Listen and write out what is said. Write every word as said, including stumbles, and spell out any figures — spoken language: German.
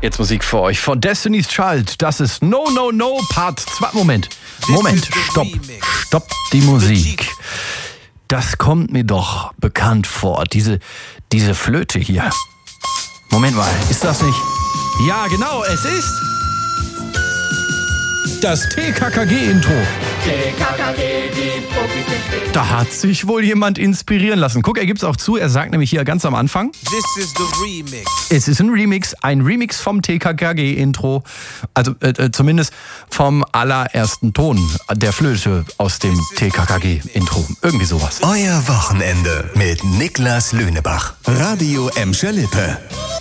Jetzt Musik für euch von Destiny's Child. Das ist No No No Part zwei. Moment, Moment, stopp, stopp die Musik. Das kommt mir doch bekannt vor. Diese, diese Flöte hier. Moment mal, ist das nicht? Ja, genau, es ist das T K K G-Intro. T K K G, die Profis sind fit. Da hat sich wohl jemand inspirieren lassen. Guck, er gibt's auch zu. Er sagt nämlich hier ganz am Anfang: This is the remix. Es ist ein Remix, ein Remix vom T K K G-Intro. Also äh, zumindest vom allerersten Ton der Flöte aus dem T K K G-Intro. Irgendwie sowas. Euer Wochenende mit Niklas Lünebach. Radio Emscher Lippe.